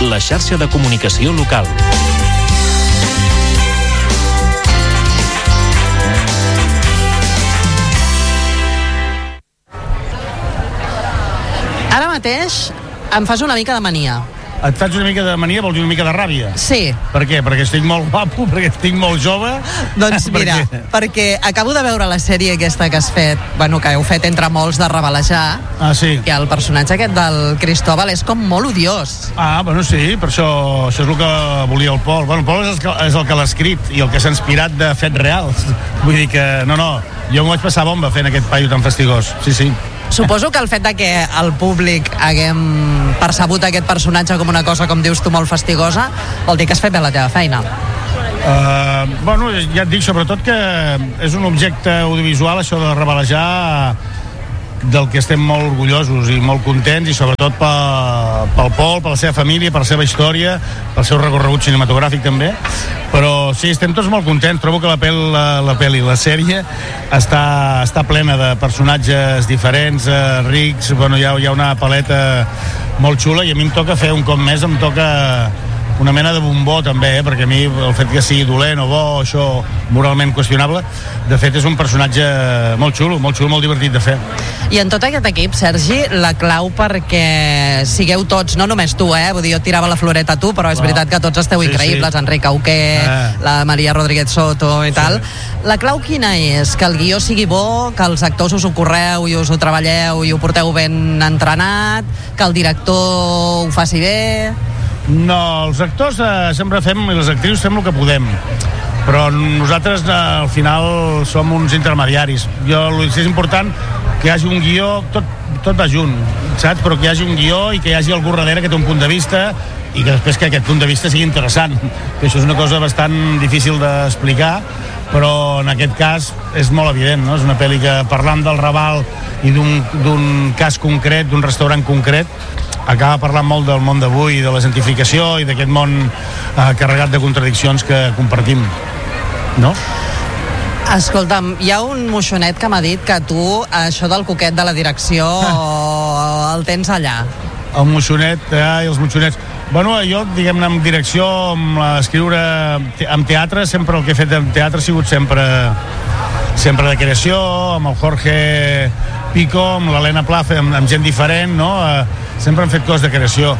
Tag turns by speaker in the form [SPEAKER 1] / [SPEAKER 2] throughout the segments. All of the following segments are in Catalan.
[SPEAKER 1] la xarxa de comunicació local.
[SPEAKER 2] Ara mateix em fas una mica de mania.
[SPEAKER 3] Et faig una mica de mania, vols dir una mica de ràbia?
[SPEAKER 2] Sí.
[SPEAKER 3] Per què? Perquè estic molt guapo, perquè estic molt jove?
[SPEAKER 2] Doncs mira, perquè acabo de veure la sèrie aquesta que has fet, bueno, que heu fet entre molts de Revelejar.
[SPEAKER 3] Ah, sí.
[SPEAKER 2] I el personatge aquest del Cristóbal és com molt odiós.
[SPEAKER 3] Ah, bueno, sí, per això és el que volia el Pol. Bueno, el Pol és el que l'ha escrit i el que s'ha inspirat de fets reals. Vull dir que, no, jo m'ho vaig passar bomba fent aquest paio tan fastigós. Sí, sí.
[SPEAKER 2] Suposo que el fet de que el públic haguem percebut aquest personatge com una cosa, com dius tu, molt fastigosa, vol dir que has fet bé la teva feina.
[SPEAKER 3] Bueno, ja et dic, sobretot que és un objecte audiovisual, això de Revelejar, del que estem molt orgullosos i molt contents, i sobretot pel Pol, per la seva família, per la seva història, pel seu recorregut cinematogràfic també. Però sí, estem tots molt contents. Trobo que la sèrie està plena de personatges diferents, rics. Bueno, hi ha una paleta molt xula, i a mi em toca fer un cop més, em toca una mena de bombó també, perquè a mi el fet que sigui dolent o bo, això moralment qüestionable, de fet és un personatge molt xulo, molt divertit de fer.
[SPEAKER 2] I en tot aquest equip, Sergi, la clau perquè sigueu tots, no només tu, vull dir, jo tirava la floreta a tu, però és veritat que tots esteu increïbles, sí. Enric Auqué, la Maria Rodríguez Soto i tal. La clau quina és? Que el guió sigui bo, que els actors us ho correu i us ho treballeu i ho porteu ben entrenat, que el director ho faci bé?
[SPEAKER 3] No, els actors sempre fem, i les actrius fem el que podem, però nosaltres al final som uns intermediaris. És important que hi hagi un guió, tot va junt, saps? Però que hi hagi un guió i que hi hagi algú darrere que té un punt de vista, i que després que aquest punt de vista sigui interessant, que això és una cosa bastant difícil d'explicar, però en aquest cas és molt evident, no? És una pel·li que, parlant del Raval i d'un cas concret, d'un restaurant concret, acaba parlant molt del món d'avui, de la gentrificació i d'aquest món carregat de contradiccions que compartim, no?
[SPEAKER 2] Escolta'm, hi ha un moixonet que m'ha dit que tu, això del coquet de la direcció, el tens allà.
[SPEAKER 3] El moixonet, i els moixonets. Bueno, jo, diguem-ne, en direcció, escriure en teatre, sempre el que he fet en teatre ha sigut sempre de creació, amb el Jorge Pico, amb l'Helena Plaza, amb gent diferent, no? Sempre hem fet coses de creació.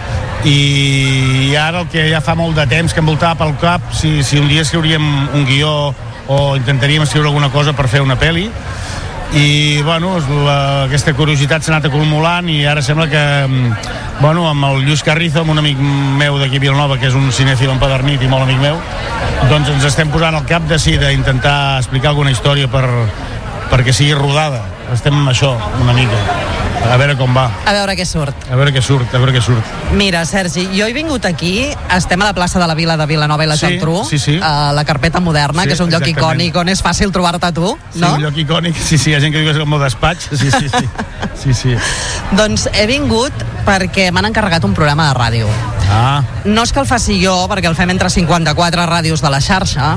[SPEAKER 3] I ara el que ja fa molt de temps que em voltava pel cap, si un dia escriuríem un guió o intentaríem escriure alguna cosa per fer una pel·li, i bueno, aquesta curiositat s'ha anat acumulant, i ara sembla que bueno, amb el Lluís Carrizo, amb un amic meu d'aquí a Vilanova, que és un cinèfil empadernit i molt amic meu, doncs ens estem posant al cap d'intentar explicar alguna història perquè sigui rodada. Estem amb això una mica, a veure com va,
[SPEAKER 2] a veure què surt.
[SPEAKER 3] A veure què surt.
[SPEAKER 2] Mira, Sergi, jo he vingut aquí, estem a la plaça de la Vila de Vilanova i la Geltrú,
[SPEAKER 3] sí.
[SPEAKER 2] A la Carpeta Moderna, sí, que és un lloc icònic on és fàcil trobar-te tu, no?
[SPEAKER 3] Sí, un lloc icònic, sí, hi ha gent que diu que és el meu despatx, sí.
[SPEAKER 2] Doncs he vingut perquè m'han encarregat un programa de ràdio. No és que el faci jo, perquè el fem entre 54 ràdios de la xarxa,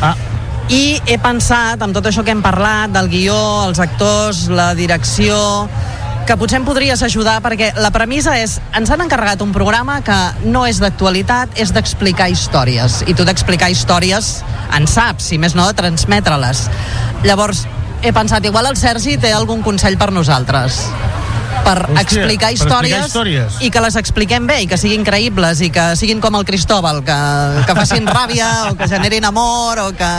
[SPEAKER 2] i he pensat, amb tot això que hem parlat, del guió, els actors, la direcció, que potser em podries ajudar, perquè la premissa és, ens han encarregat un programa que no és d'actualitat, és d'explicar històries, i tu d'explicar històries en saps, si més no, de transmetre-les. Llavors, he pensat, igual el Sergi té algun consell per nosaltres, per explicar històries i que les expliquem bé i que siguin creïbles i que siguin com el Cristóbal, que facin ràbia o que generin amor o que...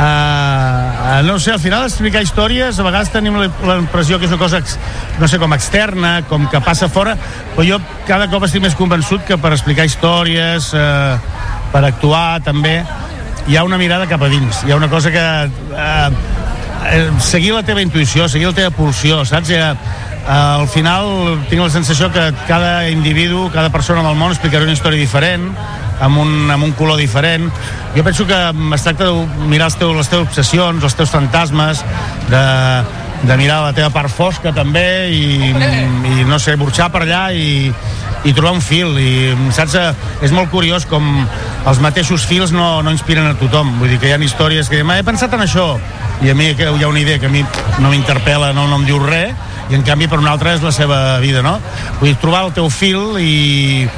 [SPEAKER 3] No sé, al final explicar històries a vegades tenim la impressió que és una cosa, no sé, com externa, com que passa fora, però jo cada cop estic més convençut que per explicar històries, per actuar també, hi ha una mirada cap a dins, hi ha una cosa que... seguir la teva intuïció, seguir la teva pulsió, saps? Al final tinc la sensació que cada individu, cada persona del món explicarà una història diferent, amb un color diferent. Jo penso que es tracta de mirar les teves obsessions, els teus fantasmes, de mirar la teva part fosca també, i no sé, burxar per allà i trobar un fil. I saps, és molt curiós com els mateixos fils no inspiren a tothom. Vull dir que hi ha històries que he pensat en això, i a mi hi ha una idea que a mi no m'interpel·la, no em diu res, i en canvi per un altre és la seva vida, no? Vull dir, trobar el teu fil i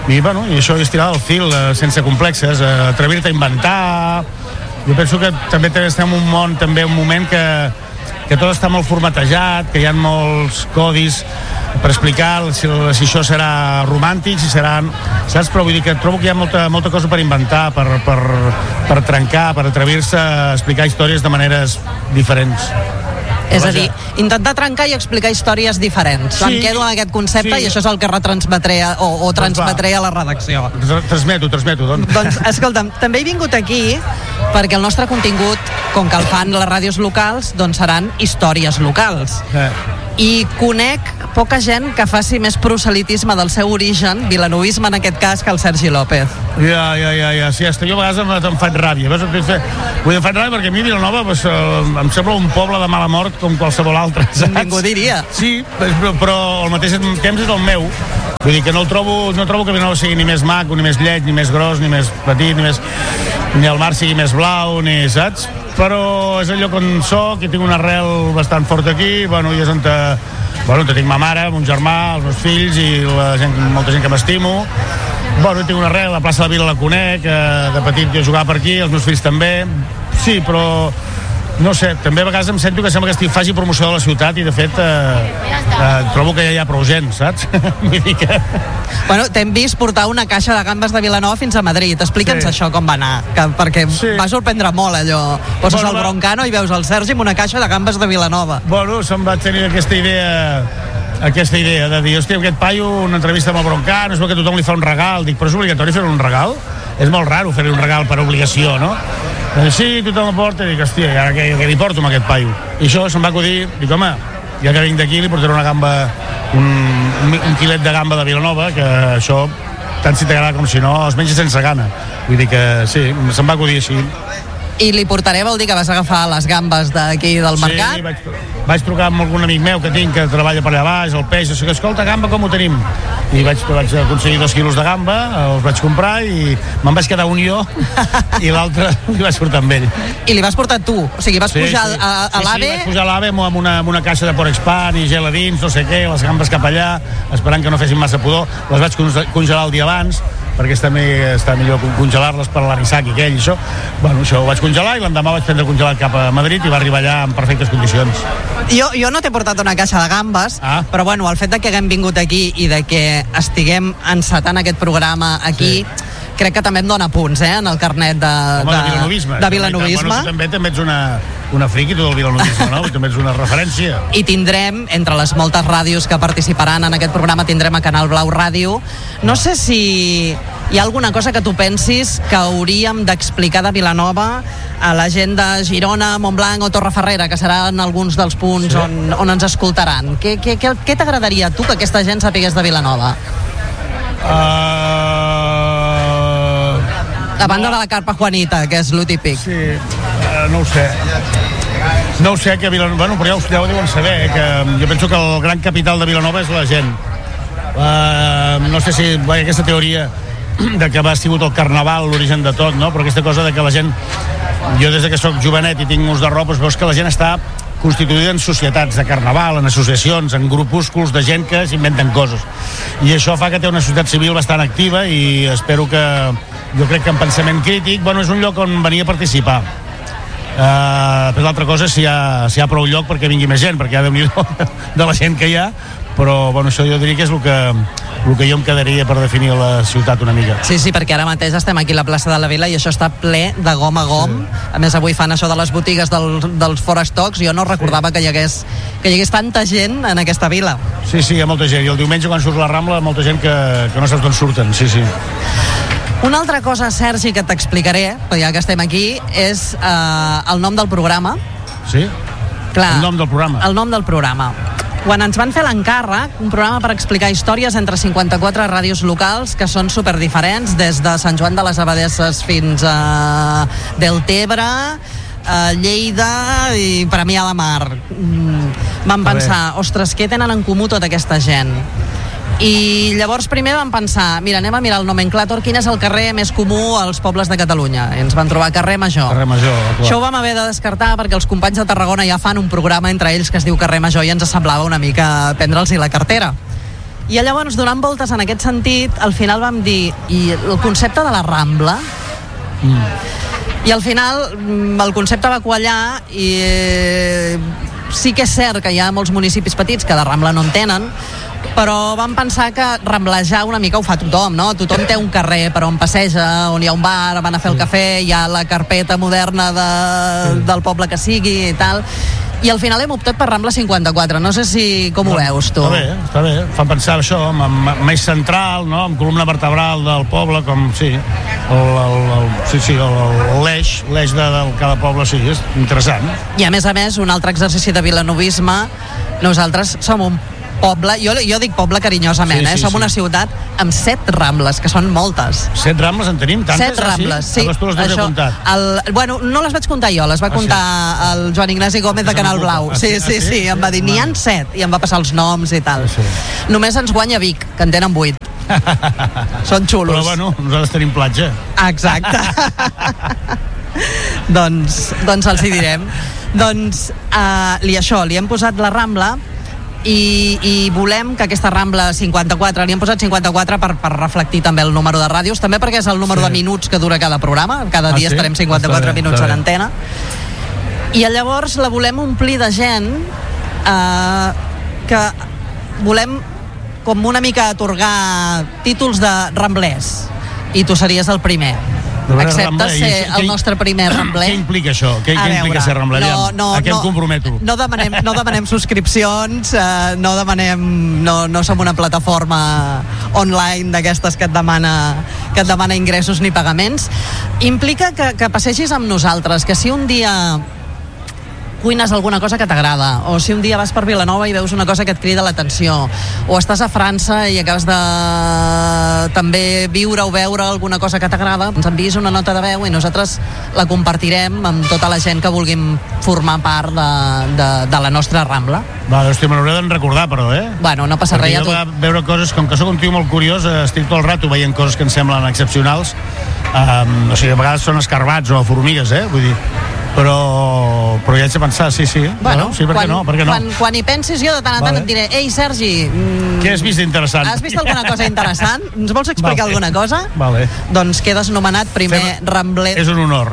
[SPEAKER 3] I això és tirar el fil sense complexes, atrevir-te a inventar. Jo penso que també estem en un món, també un moment que tot està molt formatejat, que hi ha molts codis per explicar si això serà romàntic, si seran... Saps? Però vull dir que trobo que hi ha molta cosa per inventar, per trencar, per atrevir-se a explicar històries de maneres diferents.
[SPEAKER 2] És a dir, intentar trencar i explicar històries diferents. Sí, em quedo en aquest concepte i això és el que retransmetré o transmetré a la redacció.
[SPEAKER 3] Transmeto.
[SPEAKER 2] Doncs, escolta'm, també he vingut aquí perquè el nostre contingut, com que el fan les ràdios locals, doncs seran històries locals. I conec poca gent que faci més proselitisme del seu origen, vilanovisme en aquest cas, que el Sergi López.
[SPEAKER 3] Ja. Sí, jo a vegades em faig ràbia. Em faig ràbia perquè a mi Vilanova em sembla un poble de mala mort com qualsevol altre, saps?
[SPEAKER 2] Ningú diria.
[SPEAKER 3] Sí, però al mateix temps és el meu. Vull dir que no trobo que Vilanova sigui ni més maco, ni més lleig, ni més gros, ni més petit, ni el mar sigui més blau, ni, saps? Però és el lloc on soc i tinc una arrel bastant forta aquí, i és on tinc ma mare, mon germà, els meus fills i molta gent que m'estimo. Tinc una arrel, la plaça de la Vila la conec, de petit jo jugava per aquí, els meus fills també. Sí, però no sé, també a vegades em sento que sembla que faci promoció de la ciutat i de fet trobo que ja hi ha prou gent, saps? Vull dir que...
[SPEAKER 2] T'hem vist portar una caixa de gambes de Vilanova fins a Madrid. Explica'ns això com va anar, perquè va sorprendre molt allò. Poses el Broncano i veus el Sergi amb una caixa de gambes de Vilanova.
[SPEAKER 3] Se'm va tenir aquesta idea de dir, hòstia, aquest paio, una entrevista amb el Broncano, és que tothom li fa un regal. Dic, però és obligatori fer un regal? És molt raro fer-li un regal per obligació, no? Sí, tothom el porta, i dic, hòstia, ara què li porto amb aquest paio? I això se'm va acudir, dic, home, ja que vinc d'aquí li portaré una gamba, un quilet de gamba de Vilanova, que això, tant si t'agrada com si no, es menja sense gana. Vull dir que sí, se'm va acudir així.
[SPEAKER 2] I li portaré vol dir que vas agafar les gambes d'aquí del mercat?
[SPEAKER 3] Sí, vaig trucar amb algun amic meu que tinc, que treballa per allà baix, el peix, que escolta, gamba com ho tenim? I vaig aconseguir 2 quilos de gamba, els vaig comprar i me'n vaig quedar un jo i l'altre li vaig portar amb ell.
[SPEAKER 2] I li vas portar tu? O sigui, vas pujar a l'AVE?
[SPEAKER 3] Sí, vaig pujar a l'AVE amb una caixa de Porexpan i gel a dins, no sé què, les gambes cap allà, esperant que no fessin massa pudor. Les vaig congelar el dia abans, perquè està millor congelar-les per l'anissac i aquell i això. Això ho vaig congelar i l'endemà vaig prendre congelat cap a Madrid i va arribar allà en perfectes condicions.
[SPEAKER 2] Jo no t'he portat una caixa de gambes, però el fet de que haguem vingut aquí i de que estiguem encetant aquest programa aquí, crec que també em dona punts, en el carnet de vilanovisme.
[SPEAKER 3] Tu també ets una friqui, tu del vilanovisme, no? També ets una referència.
[SPEAKER 2] I tindrem, entre les moltes ràdios que participaran en aquest programa, tindrem a Canal Blau Ràdio. No sé si hi ha alguna cosa que tu pensis que hauríem d'explicar de Vilanova a la gent de Girona, Montblanc o Torrefarrera, que seran alguns dels punts on ens escoltaran. Què t'agradaria a tu que aquesta gent sapigués de Vilanova? A banda de la carpa Juanita, que és lo típic.
[SPEAKER 3] Sí, no ho sé, que Vilanova... però ja ho deuen saber, que jo penso que el gran capital de Vilanova és la gent. No sé si aquesta teoria de que ha sigut el carnaval l'origen de tot, no? Però aquesta cosa de que la gent... Jo des que soc jovenet i tinc ús de roba, veus que la gent està constituïda en societats de carnaval, en associacions, en grupúsculs de gent que s'inventen coses. I això fa que té una societat civil bastant activa i espero que... Jo crec que en pensament crític, és un lloc on venir a participar. Però l'altra cosa és si hi ha prou lloc perquè vingui més gent, perquè hi ha de la gent que hi ha, però això jo diria que és el que jo em quedaria per definir la ciutat una mica.
[SPEAKER 2] Sí, perquè ara mateix estem aquí a la plaça de la Vila i això està ple de gom a gom. Sí. A més, avui fan això de les botigues dels forestocs. Jo no recordava que hi hagués tanta gent en aquesta vila.
[SPEAKER 3] Sí, hi ha molta gent. I el diumenge, quan surt la Rambla, molta gent que no saps d'on surten. Sí.
[SPEAKER 2] Una altra cosa, Sergi, que t'explicaré, ja que estem aquí, és el nom del programa.
[SPEAKER 3] Sí?
[SPEAKER 2] Clar,
[SPEAKER 3] el nom del programa.
[SPEAKER 2] El nom del programa. Quan ens van fer l'encàrrec, un programa per explicar històries entre 54 ràdios locals que són superdiferents, des de Sant Joan de les Abadesses fins a Deltebre, Lleida i Premià de Mar. Vam pensar, ostres, què tenen en comú tota aquesta gent? I llavors primer vam pensar, mira, anem a mirar el nomenclàtor, quin és el carrer més comú als pobles de Catalunya. I ens van trobar carrer Major.
[SPEAKER 3] Carrer Major, clar.
[SPEAKER 2] Això ho vam haver de descartar perquè els companys de Tarragona ja fan un programa entre ells que es diu Carrer Major i ens semblava una mica prendre'ls-hi la cartera. I llavors, donant voltes en aquest sentit, al final vam dir, i el concepte de la Rambla... I al final el concepte va quallar i sí que és cert que hi ha molts municipis petits que de Rambla no en tenen, però vam pensar que ramblejar una mica ho fa tothom, no? Tothom té un carrer per on passeja, on hi ha un bar, van a fer el cafè, hi ha la carpeta moderna del poble que sigui i tal, i al final hem optat per Rambla 54. No sé si com ho veus tu.
[SPEAKER 3] Està bé, fa pensar això, amb més central, no? Amb columna vertebral del poble, com sí, l'eix de cada poble, sí, és interessant.
[SPEAKER 2] I a més, un altre exercici de vilanovisme, nosaltres som un poble, jo dic poble carinyosament, som una ciutat amb 7 rambles, que són moltes.
[SPEAKER 3] 7 rambles en tenim? Tantes?
[SPEAKER 2] 7 rambles, sí.
[SPEAKER 3] Llavors tu les has comptat.
[SPEAKER 2] Bueno, no les vaig comptar jo, les va comptar el Joan Ignasi Gómez de Canal Blau. Sí, em va dir, n'hi han 7, i em va passar els noms i tal. Només ens guanya Vic, que en tenen 8. Són xulos.
[SPEAKER 3] Però bueno, nosaltres tenim platja.
[SPEAKER 2] Exacte. doncs els hi direm. Doncs li hem posat la Rambla i volem que aquesta Rambla 54, li hem posat 54 per reflectir també el número de ràdios, també perquè és el número de minuts que dura cada programa, cada dia estarem 54 minuts en antena, i llavors la volem omplir de gent que volem com una mica atorgar títols de ramblers, i tu series el primer. Acceptes ser el nostre primer rambler?
[SPEAKER 3] Què implica això? Què implica ser rambler? A què em comprometo?
[SPEAKER 2] No demanem subscripcions, no som una plataforma online d'aquestes que et demana ingressos ni pagaments. Implica que passegis amb nosaltres, que si un dia cuines alguna cosa que t'agrada, o si un dia vas per Vilanova i veus una cosa que et crida l'atenció, o estàs a França i acabes de també viure o veure alguna cosa que t'agrada, ens envies una nota de veu i nosaltres la compartirem amb tota la gent que vulguin formar part de la nostra Rambla.
[SPEAKER 3] Hòstia, me n'hauré de recordar, però,
[SPEAKER 2] Bueno, no passa res.
[SPEAKER 3] Perquè jo veure coses, com que soc un tio molt curiós, estic tot el rato veient coses que em semblen excepcionals, o sigui, a vegades són escarbats o formigues, vull dir, però ja haig de pensar, sí.
[SPEAKER 2] Bueno,
[SPEAKER 3] sí, per què no?
[SPEAKER 2] Quan hi pensis jo de tant en tant et diré, ei, Sergi,
[SPEAKER 3] què has vist interessant?
[SPEAKER 2] Has vist alguna cosa interessant? Ens vols explicar alguna cosa?
[SPEAKER 3] Vale.
[SPEAKER 2] Doncs quedes nomenat primer rambler.
[SPEAKER 3] És un honor.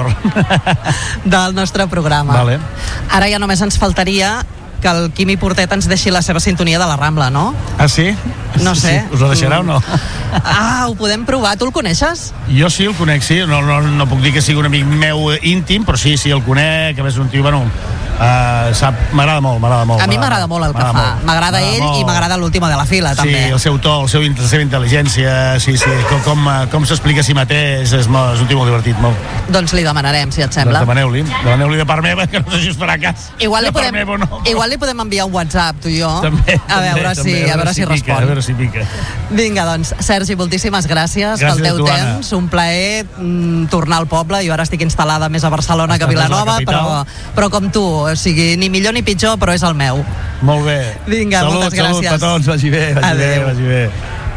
[SPEAKER 2] Del nostre programa.
[SPEAKER 3] Vale.
[SPEAKER 2] Ara ja només ens faltaria que el Quimi Portet ens deixi la seva sintonia de la Rambla, no?
[SPEAKER 3] Ah, sí?
[SPEAKER 2] No sé.
[SPEAKER 3] Us la deixarà o no?
[SPEAKER 2] Ho podem provar. Tu el coneixes?
[SPEAKER 3] Jo sí, el conec, sí. No puc dir que sigui un amic meu íntim, però sí, el conec, que és un tio, m'agrada molt.
[SPEAKER 2] A mi m'agrada molt el que fa. M'agrada ell i m'agrada l'última de la fila, també.
[SPEAKER 3] Sí, el seu to, la seva intel·ligència, sí, com s'explica a si mateix, és un tio molt divertit, molt.
[SPEAKER 2] Doncs li demanarem, si et sembla.
[SPEAKER 3] Demaneu-li de part meva, que no sé si us farà cas.
[SPEAKER 2] Igual li podem enviar un WhatsApp, tu i jo.
[SPEAKER 3] També,
[SPEAKER 2] a veure si respon.
[SPEAKER 3] A veure si pica.
[SPEAKER 2] Vinga, doncs, Sergi, moltíssimes gràcies pel teu temps. Un plaer tornar al poble. Jo ara estic instal·lada més a Barcelona que a Vilanova, però com tu, o sigui, ni millor ni pitjor, però és el meu.
[SPEAKER 3] Molt bé.
[SPEAKER 2] Vinga, moltes gràcies.
[SPEAKER 3] Salut, petons, vagi bé.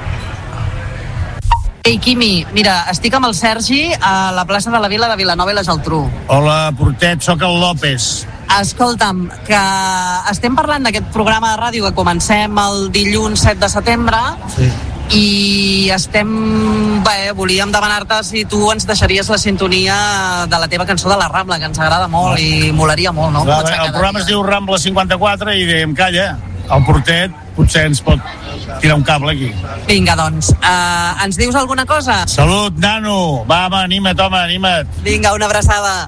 [SPEAKER 2] Ei, Quimi, mira, estic amb el Sergi a la plaça de la Vila de Vilanova i la Geltrú.
[SPEAKER 3] Hola, Portet, sóc el López.
[SPEAKER 2] Escolta'm, que estem parlant d'aquest programa de ràdio que comencem el dilluns 7 de setembre, i volíem demanar-te si tu ens deixaries la sintonia de la teva cançó de la Rambla, que ens agrada molt i molaria molt, no?
[SPEAKER 3] El programa es diu Rambla 54 i dèiem, calla, el Portet potser ens pot tirar un cable aquí.
[SPEAKER 2] Vinga, doncs, ens dius alguna cosa?
[SPEAKER 3] Salut, nano, va, home, anima't.
[SPEAKER 2] Vinga, una abraçada.